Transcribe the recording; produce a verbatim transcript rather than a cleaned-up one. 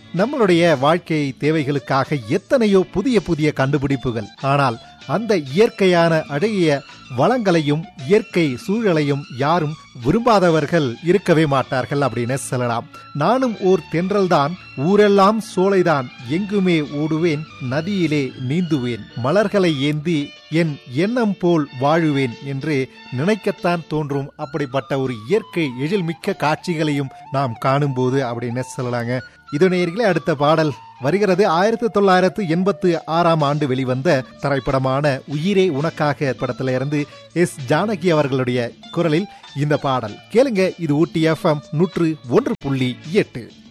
நம்மளுடைய வாழ்க்கை தேவைகளுக்காக எத்தனையோ புதிய புதிய கண்டுபிடிப்புகள். ஆனால் அந்த இயற்கையான அழகிய வளங்களையும் இயற்கை சூழலையும் யாரும் விரும்பாதவர்கள் இருக்கவே மாட்டார்கள் அப்படின்னு சொல்லலாம். நானும் ஓர் தென்றல்தான், ஊரெல்லாம் சோலைதான், எங்குமே ஓடுவேன், நதியிலே நீந்துவேன், மலர்களை ஏந்தி என் எண்ணம் போல் வாழுவேன் என்று நினைக்கத்தான் தோன்றும். அப்படிப்பட்ட ஒரு இயற்கை எழில்மிக்க காட்சிகளையும் நாம் காணும்போது அப்படின்னு சொல்லலாங்க. இது நேயர்களே, அடுத்த பாடல் வருகிறது. ஆயிரத்தி தொள்ளாயிரத்து எண்பத்தி ஆறாம் ஆண்டு வெளிவந்த திரைப்படமான உயிரே உனக்காக படத்தில இருந்து எஸ் ஜானகி அவர்களுடைய குரலில் இந்த பாடல் கேளுங்க. இது ஊட்டி எஃப்எம் நூற்று ஒன்று புள்ளி எட்டு.